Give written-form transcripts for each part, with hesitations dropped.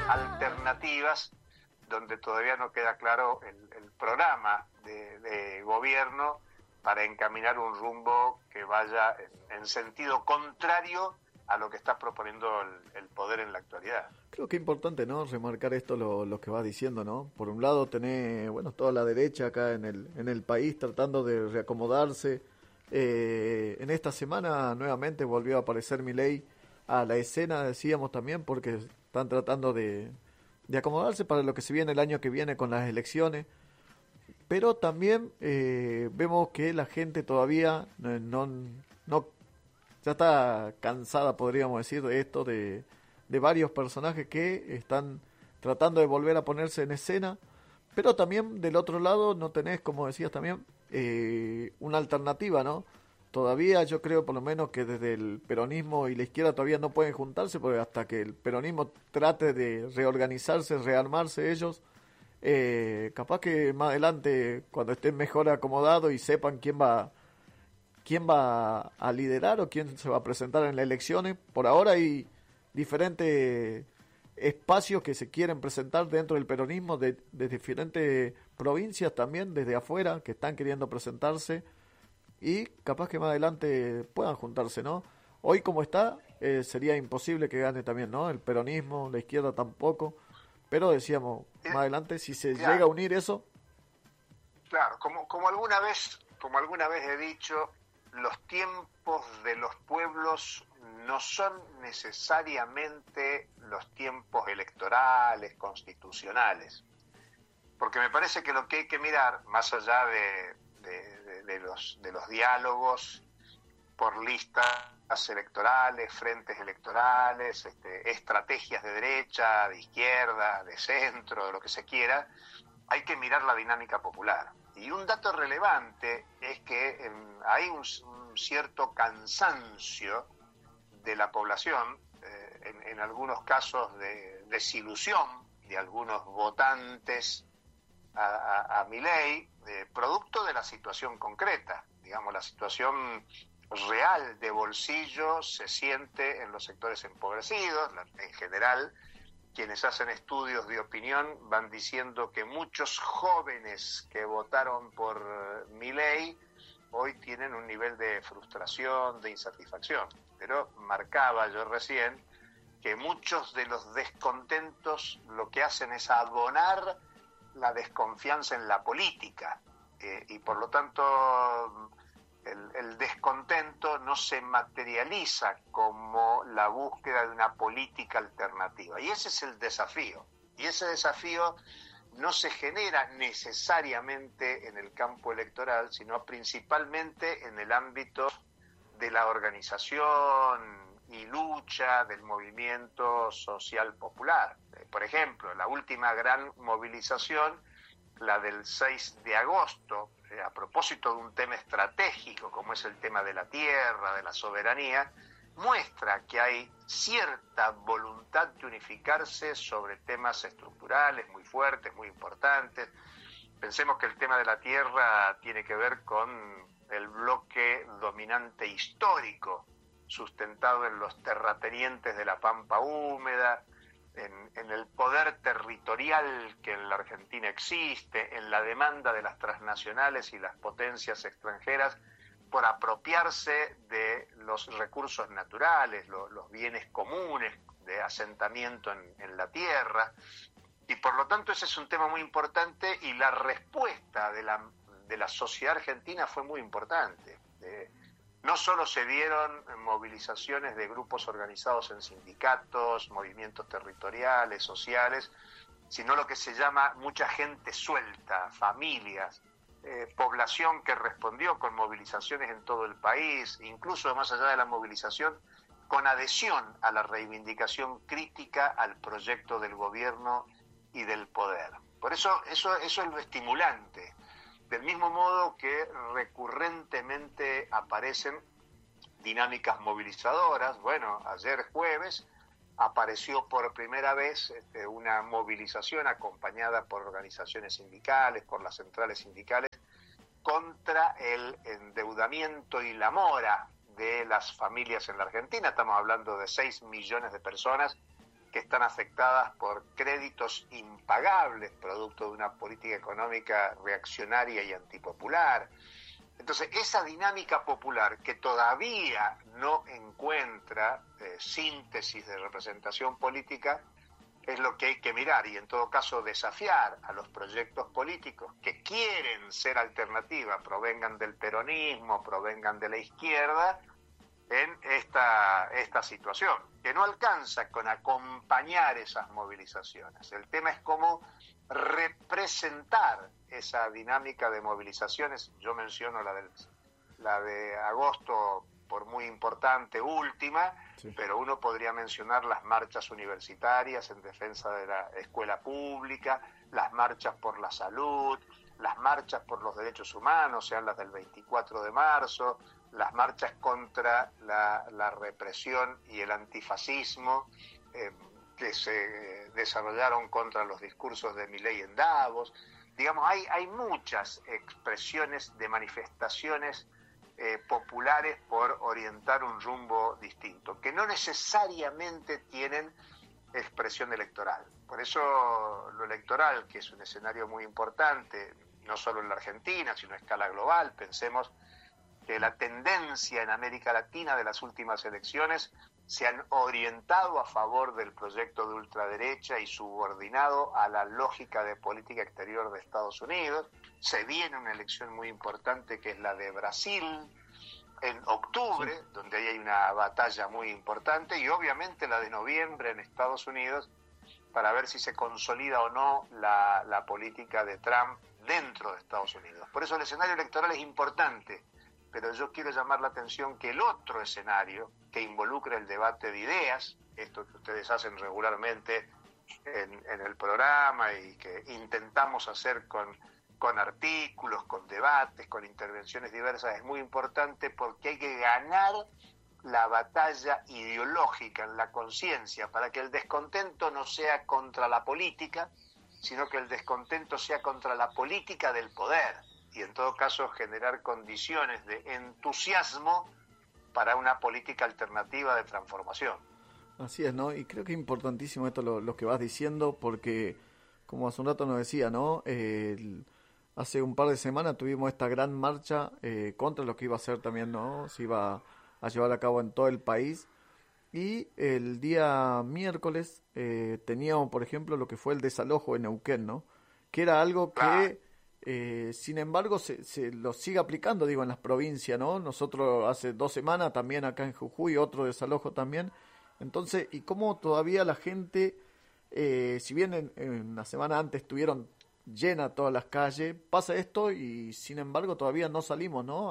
alternativas donde todavía no queda claro el programa de gobierno para encaminar un rumbo que vaya en sentido contrario a lo que está proponiendo el poder en la actualidad. Creo que es importante, ¿no?, remarcar esto, lo que vas diciendo, ¿no? Por un lado tenés, bueno, toda la derecha acá en el país tratando de reacomodarse. En esta semana nuevamente volvió a aparecer Milei a la escena, decíamos también, porque están tratando de acomodarse para lo que se viene el año que viene con las elecciones. Pero también vemos que la gente todavía no ya está cansada, podríamos decir, de esto, de varios personajes que están tratando de volver a ponerse en escena. Pero también del otro lado no tenés, como decías también, una alternativa, ¿no? Todavía yo creo por lo menos que desde el peronismo y la izquierda todavía no pueden juntarse, porque hasta que el peronismo trate de reorganizarse, rearmarse ellos, capaz que más adelante, cuando estén mejor acomodados y sepan quién va a liderar o quién se va a presentar en las elecciones. Por ahora hay diferentes espacios que se quieren presentar dentro del peronismo de diferentes provincias también, desde afuera, que están queriendo presentarse y capaz que más adelante puedan juntarse, ¿no? Hoy como está, sería imposible que gane también, ¿no?, el peronismo, la izquierda tampoco, pero decíamos, más adelante, si se llega a unir eso. Claro, como alguna vez he dicho, los tiempos de los pueblos no son necesariamente los tiempos electorales, constitucionales, porque me parece que lo que hay que mirar, más allá de los diálogos por listas electorales, frentes electorales, estrategias de derecha, de izquierda, de centro, de lo que se quiera, hay que mirar la dinámica popular. Y un dato relevante es que hay un cierto cansancio de la población, en algunos casos de desilusión de algunos votantes a Milei, producto de la situación concreta. Digamos, la situación real de bolsillo se siente en los sectores empobrecidos. En general, quienes hacen estudios de opinión van diciendo que muchos jóvenes que votaron por Milei hoy tienen un nivel de frustración, de insatisfacción. Pero marcaba yo recién que muchos de los descontentos lo que hacen es abonar la desconfianza en la política, y por lo tanto el descontento no se materializa como la búsqueda de una política alternativa. Y ese es el desafío. Y ese desafío no se genera necesariamente en el campo electoral, sino principalmente en el ámbito de la organización y lucha del movimiento social popular. Por ejemplo, la última gran movilización, la del 6 de agosto, a propósito de un tema estratégico como es el tema de la tierra, de la soberanía, muestra que hay cierta voluntad de unificarse sobre temas estructurales muy fuertes, muy importantes. Pensemos que el tema de la tierra tiene que ver con el bloque dominante histórico, sustentado en los terratenientes de la pampa húmeda, en el poder territorial que en la Argentina existe, en la demanda de las transnacionales y las potencias extranjeras por apropiarse de los recursos naturales, los bienes comunes de asentamiento en la tierra. Y por lo tanto ese es un tema muy importante, y la respuesta de la sociedad argentina fue muy importante. No solo se dieron movilizaciones de grupos organizados en sindicatos, movimientos territoriales, sociales, sino lo que se llama mucha gente suelta, familias, población que respondió con movilizaciones en todo el país, incluso más allá de la movilización, con adhesión a la reivindicación crítica al proyecto del gobierno y del poder. Por eso es lo estimulante. Del mismo modo que recurrentemente aparecen dinámicas movilizadoras. Bueno, ayer jueves apareció por primera vez una movilización acompañada por organizaciones sindicales, por las centrales sindicales, contra el endeudamiento y la mora de las familias en la Argentina. Estamos hablando de 6 millones de personas que están afectadas por créditos impagables, producto de una política económica reaccionaria y antipopular. Entonces, esa dinámica popular que todavía no encuentra síntesis de representación política es lo que hay que mirar y en todo caso desafiar a los proyectos políticos que quieren ser alternativa, provengan del peronismo, provengan de la izquierda, en esta situación, que no alcanza con acompañar esas movilizaciones. El tema es cómo representar esa dinámica de movilizaciones. Yo menciono la de agosto por muy importante, última, sí, pero uno podría mencionar las marchas universitarias en defensa de la escuela pública, las marchas por la salud, las marchas por los derechos humanos, sean las del 24 de marzo, las marchas contra la represión y el antifascismo que se desarrollaron contra los discursos de Milei en Davos. Digamos, hay muchas expresiones de manifestaciones populares por orientar un rumbo distinto, que no necesariamente tienen expresión electoral. Por eso lo electoral, que es un escenario muy importante, no solo en la Argentina, sino a escala global, pensemos que la tendencia en América Latina de las últimas elecciones se han orientado a favor del proyecto de ultraderecha y subordinado a la lógica de política exterior de Estados Unidos. Se viene una elección muy importante que es la de Brasil en octubre, sí, donde ahí hay una batalla muy importante, y obviamente la de noviembre en Estados Unidos para ver si se consolida o no la política de Trump dentro de Estados Unidos. Por eso el escenario electoral es importante, pero yo quiero llamar la atención que el otro escenario, que involucra el debate de ideas, esto que ustedes hacen regularmente en el programa y que intentamos hacer con artículos, con debates, con intervenciones diversas, es muy importante porque hay que ganar la batalla ideológica en la conciencia para que el descontento no sea contra la política, sino que el descontento sea contra la política del poder y en todo caso generar condiciones de entusiasmo para una política alternativa de transformación. Así es, ¿no? Y creo que es importantísimo esto lo que vas diciendo porque, como hace un rato nos decía, ¿no? Hace un par de semanas tuvimos esta gran marcha contra lo que iba a ser también, ¿no? Se iba a llevar a cabo en todo el país. Y el día miércoles teníamos, por ejemplo, lo que fue el desalojo en Neuquén, ¿no? Que era algo que, sin embargo, se lo sigue aplicando, digo, en las provincias, ¿no? Nosotros hace 2 semanas también acá en Jujuy, otro desalojo también. Entonces, y cómo todavía la gente, si bien en la semana antes estuvieron llenas todas las calles, pasa esto y sin embargo todavía no salimos, ¿no?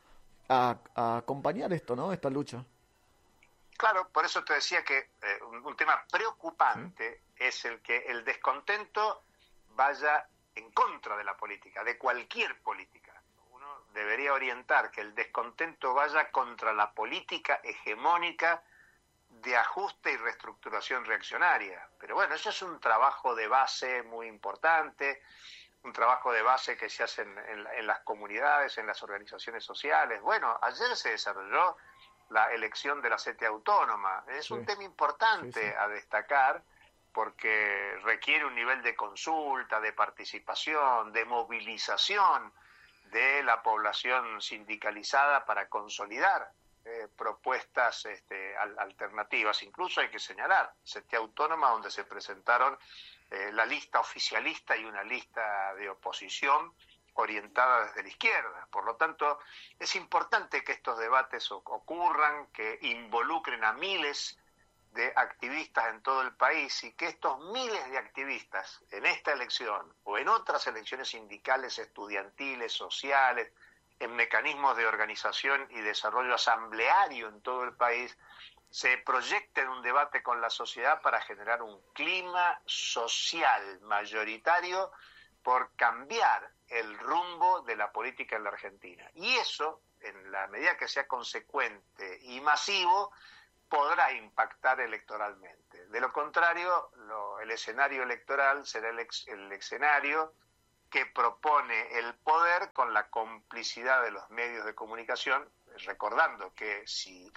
A acompañar esto, ¿no? Esta lucha. Claro, por eso te decía que un tema preocupante, ¿sí?, es el que el descontento vaya en contra de la política, de cualquier política. Uno debería orientar que el descontento vaya contra la política hegemónica de ajuste y reestructuración reaccionaria. Pero bueno, eso es un trabajo de base muy importante, un trabajo de base que se hace en las comunidades, en las organizaciones sociales. Bueno, ayer se desarrolló la elección de la CTA autónoma. Es un tema importante a destacar porque requiere un nivel de consulta, de participación, de movilización de la población sindicalizada para consolidar propuestas alternativas. Incluso hay que señalar, CTA autónoma donde se presentaron la lista oficialista y una lista de oposición orientada desde la izquierda. Por lo tanto, es importante que estos debates ocurran, que involucren a miles de activistas en todo el país y que estos miles de activistas en esta elección o en otras elecciones sindicales, estudiantiles, sociales, en mecanismos de organización y desarrollo asambleario en todo el país, se proyecten un debate con la sociedad para generar un clima social mayoritario por cambiar el rumbo de la política en la Argentina. Y eso, en la medida que sea consecuente y masivo, podrá impactar electoralmente. De lo contrario, el escenario electoral será el escenario que propone el poder con la complicidad de los medios de comunicación, recordando que si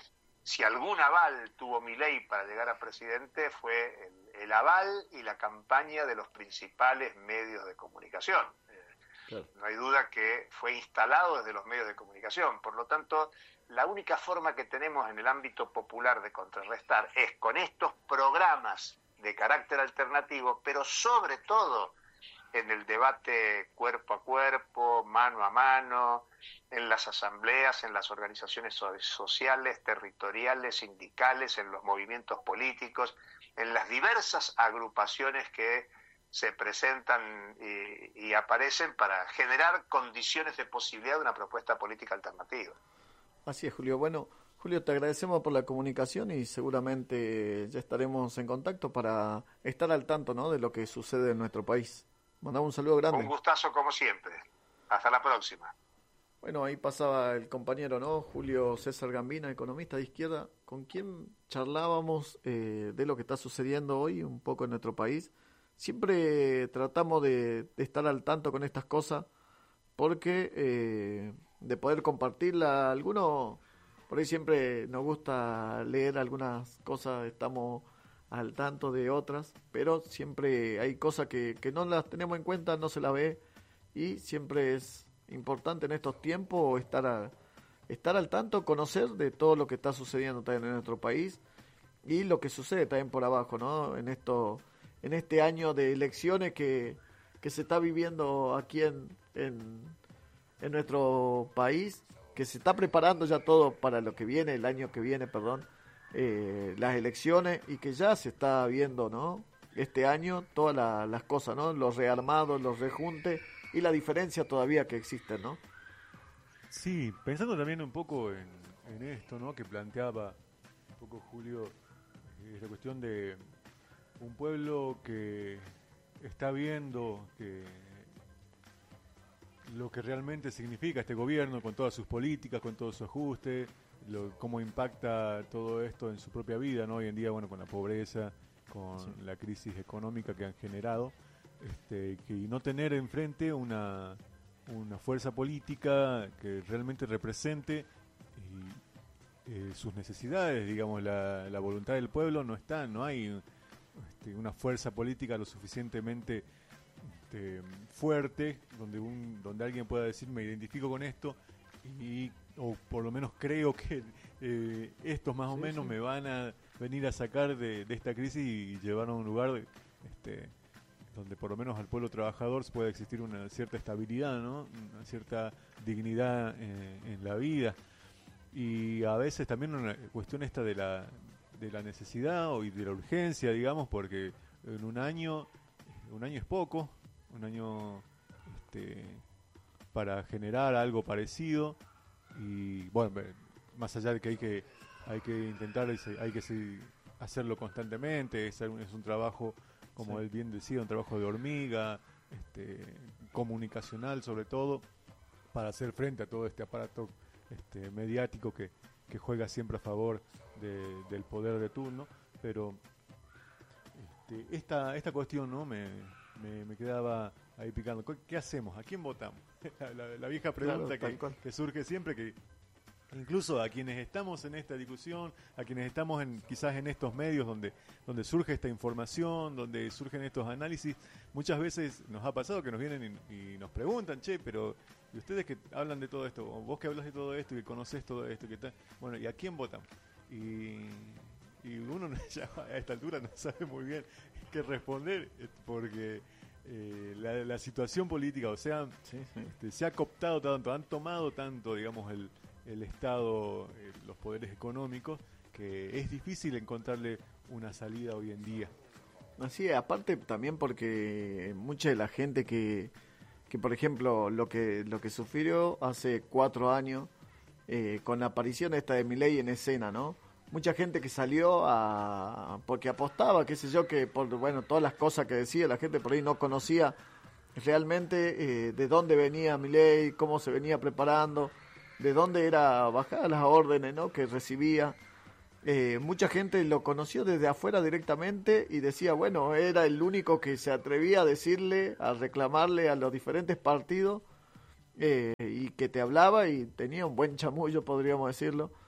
si algún aval tuvo Milei para llegar a presidente fue el aval y la campaña de los principales medios de comunicación. Claro. No hay duda que fue instalado desde los medios de comunicación. Por lo tanto, la única forma que tenemos en el ámbito popular de contrarrestar es con estos programas de carácter alternativo, pero sobre todo en el debate cuerpo a cuerpo, mano a mano, en las asambleas, en las organizaciones sociales, territoriales, sindicales, en los movimientos políticos, en las diversas agrupaciones que se presentan y aparecen para generar condiciones de posibilidad de una propuesta política alternativa. Así es, Julio. Bueno, Julio, te agradecemos por la comunicación y seguramente ya estaremos en contacto para estar al tanto, ¿no?, de lo que sucede en nuestro país. Mandamos un saludo grande. Un gustazo como siempre. Hasta la próxima. Bueno, ahí pasaba el compañero, ¿no?, Julio César Gambina, economista de izquierda, con quien charlábamos de lo que está sucediendo hoy un poco en nuestro país. Siempre tratamos de estar al tanto con estas cosas porque de poder compartirla. Algunos, por ahí siempre nos gusta leer algunas cosas, estamos al tanto de otras, pero siempre hay cosas que no las tenemos en cuenta, no se las ve, y siempre es importante en estos tiempos estar al tanto, conocer de todo lo que está sucediendo también en nuestro país y lo que sucede también por abajo, ¿no?, en este año de elecciones que se está viviendo aquí en nuestro país, que se está preparando ya todo para lo que viene, el año que viene, las elecciones, y que ya se está viendo, ¿no?, este año todas las cosas, ¿no?, los rearmados, los rejuntes y la diferencia todavía que existen, ¿no? Sí, pensando también un poco en esto, ¿no?, que planteaba un poco Julio, la cuestión de un pueblo que está viendo que lo que realmente significa este gobierno con todas sus políticas, con todo su ajuste, cómo impacta todo esto en su propia vida, ¿no? Hoy en día, bueno, con la pobreza, con la crisis económica que han generado, y no tener enfrente una fuerza política que realmente represente sus necesidades, digamos, la voluntad del pueblo no está, no hay una fuerza política lo suficientemente fuerte donde alguien pueda decir me identifico con esto o por lo menos creo que estos más o menos me van a venir a sacar de esta crisis y llevar a un lugar donde por lo menos al pueblo trabajador pueda existir una cierta estabilidad, ¿no?, una cierta dignidad en la vida. Y a veces también una cuestión esta de la necesidad y de la urgencia, digamos, porque en un año es poco, un año para generar algo parecido, y bueno, más allá de que hay que intentar, hay que hacerlo constantemente, es un trabajo, como él bien decía, un trabajo de hormiga, comunicacional sobre todo, para hacer frente a todo este aparato mediático que juega siempre a favor del poder de turno. Pero esta cuestión, ¿no?, me quedaba ahí picando. ¿Qué hacemos? ¿A quién votamos? La vieja pregunta, claro, que surge siempre, que incluso a quienes estamos en esta discusión, a quienes estamos quizás en estos medios donde surge esta información, donde surgen estos análisis, muchas veces nos ha pasado que nos vienen y nos preguntan, pero ¿y ustedes que hablan de todo esto? O vos que hablas de todo esto y que conocés todo esto, bueno, ¿y a quién votamos? Y uno ya a esta altura no sabe muy bien qué responder, porque la situación política, o sea, se ha cooptado tanto, han tomado tanto, digamos, el Estado, los poderes económicos, que es difícil encontrarle una salida hoy en día. Así es, aparte también porque mucha de la gente que por ejemplo, lo que sufrió hace 4 años, con la aparición esta de Milei en escena, ¿no? Mucha gente que salió porque apostaba, qué sé yo, que por todas las cosas que decía, la gente por ahí no conocía realmente de dónde venía Milei, cómo se venía preparando, de dónde era bajadas las órdenes, ¿no?, que recibía. Mucha gente lo conoció desde afuera directamente y decía, bueno, era el único que se atrevía a decirle, a reclamarle a los diferentes partidos, y que te hablaba y tenía un buen chamullo, podríamos decirlo.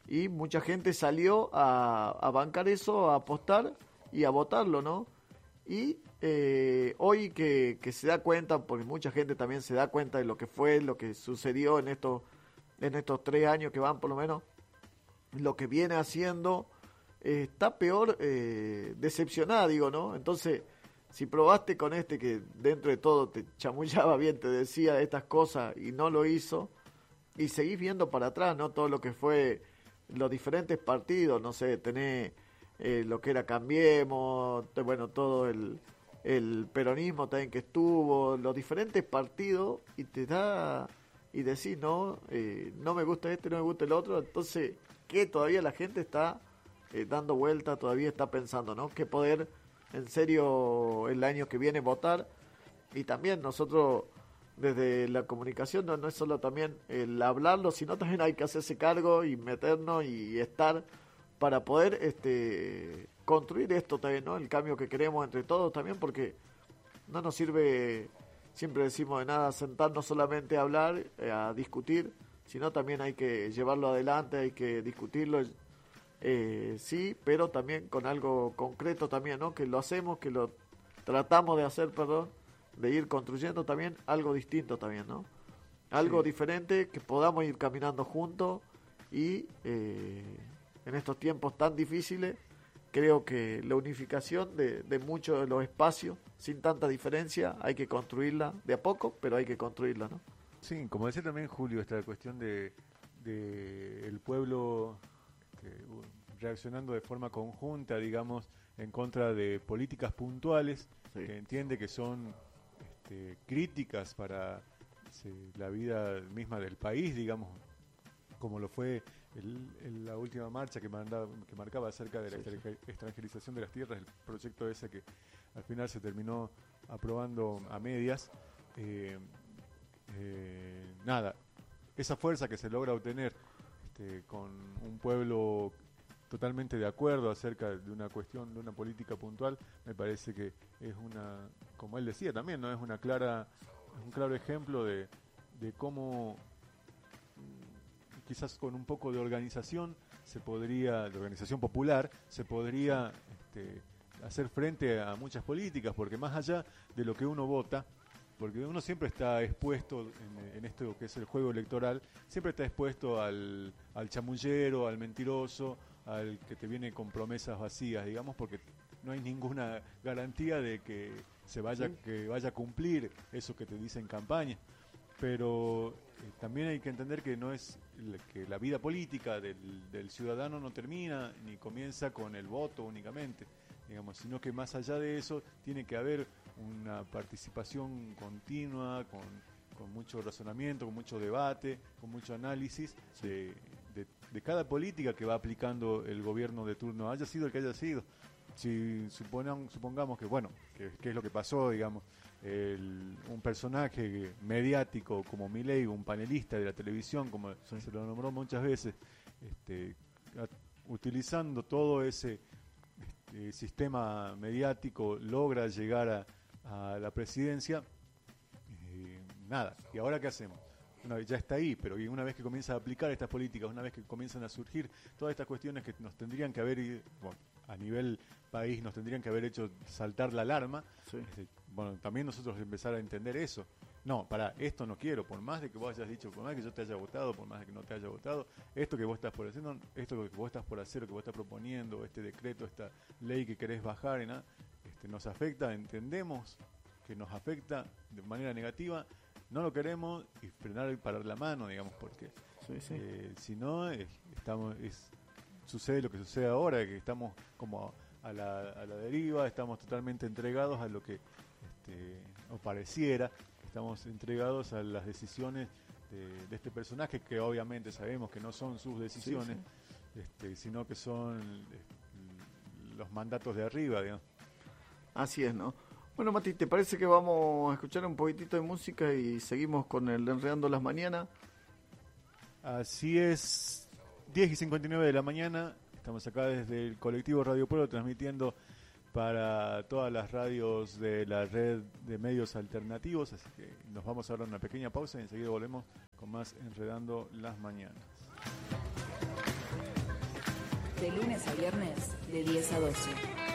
y mucha gente salió a bancar eso, a apostar y a votarlo, ¿no? Y hoy que se da cuenta, porque mucha gente también se da cuenta de lo que fue, lo que sucedió en estos 3 años que van por lo menos, lo que viene haciendo, está peor decepcionada, digo, ¿no? Entonces, si probaste con que dentro de todo te chamullaba bien, te decía estas cosas y no lo hizo, y seguís viendo para atrás, ¿no? Todo lo que fue los diferentes partidos, no sé, tenés lo que era Cambiemos, bueno, todo el peronismo también que estuvo, los diferentes partidos, y te da, y decís, no, no me gusta no me gusta el otro, entonces, que todavía la gente está dando vuelta, todavía está pensando, ¿no? Que poder, en serio, el año que viene votar, y también nosotros, desde la comunicación, no es solo también el hablarlo, sino también hay que hacerse cargo y meternos y estar para poder construir esto también, ¿no? El cambio que queremos entre todos también, porque no nos sirve, siempre decimos, de nada sentarnos solamente a hablar, a discutir, sino también hay que llevarlo adelante, hay que discutirlo, sí, pero también con algo concreto también, ¿no? Que lo hacemos, que lo tratamos de hacer, perdón, de ir construyendo también algo distinto también, ¿no? Algo diferente, que podamos ir caminando juntos y en estos tiempos tan difíciles, creo que la unificación de muchos de los espacios, sin tanta diferencia, hay que construirla de a poco, pero hay que construirla, ¿no? Sí, como decía también Julio, esta cuestión de el pueblo reaccionando de forma conjunta, digamos, en contra de políticas puntuales, que entiende que son críticas para la vida misma del país, digamos, como lo fue la última marcha que marcaba acerca de la extranjerización de las tierras, el proyecto ese que al final se terminó aprobando a medias. Nada, esa fuerza que se logra obtener con un pueblo totalmente de acuerdo acerca de una cuestión, de una política puntual, me parece que es como él decía también, ¿no? Es un claro ejemplo de cómo quizás con un poco de organización de organización popular, se podría hacer frente a muchas políticas, porque más allá de lo que uno vota, porque uno siempre está expuesto en esto que es el juego electoral, siempre está expuesto al chamullero, al mentiroso, al que te viene con promesas vacías, digamos, porque no hay ninguna garantía de que vaya a cumplir eso que te dice en campaña. Pero también hay que entender que no es que la vida política del ciudadano no termina ni comienza con el voto únicamente, digamos, sino que más allá de eso tiene que haber una participación continua, con mucho razonamiento, con mucho debate, con mucho análisis de cada política que va aplicando el gobierno de turno, haya sido el que haya sido. Si supongamos que, bueno, que es lo que pasó, digamos, un personaje mediático como Milei, un panelista de la televisión, como se lo nombró muchas veces, utilizando todo ese sistema mediático, logra llegar a la presidencia. Nada, ¿y ahora qué hacemos? Ya está ahí, pero una vez que comienza a aplicar estas políticas, una vez que comienzan a surgir todas estas cuestiones que nos tendrían que haber, a nivel país, nos tendrían que haber hecho saltar la alarma, también nosotros empezar a entender eso. No, esto no quiero, por más de que vos hayas dicho, por más de que yo te haya votado, por más de que no te haya votado, esto que vos estás por hacer, esto que vos estás por hacer, lo que vos estás proponiendo, este decreto, esta ley que querés bajar, nos afecta, entendemos que nos afecta de manera negativa, no lo queremos, y frenar y parar la mano, digamos, porque si no, sucede lo que sucede ahora, que estamos como a la deriva, estamos totalmente entregados a lo que nos pareciera, estamos entregados a las decisiones de este personaje, que obviamente sabemos que no son sus decisiones, sino que son los mandatos de arriba, digamos. Así es, ¿no? Bueno, Mati, ¿te parece que vamos a escuchar un poquitito de música y seguimos con el Enredando las Mañanas? Así es, 10:59 de la mañana, estamos acá desde el colectivo Radio Pueblo transmitiendo para todas las radios de la red de medios alternativos, así que nos vamos a dar una pequeña pausa y enseguida volvemos con más Enredando las Mañanas. De lunes a viernes, de 10 a 12.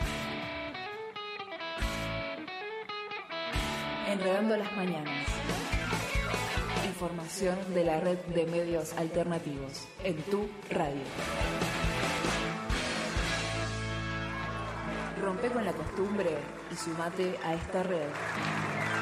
Enredando las mañanas. Información de la red de medios alternativos en tu radio. Rompe con la costumbre y sumate a esta red.